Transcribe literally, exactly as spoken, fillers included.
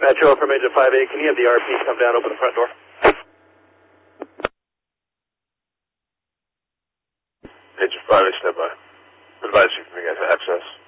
Metro from Major five eight, can you have the R P come down, open the front door? Major five eight, stand by. Advise you can get access.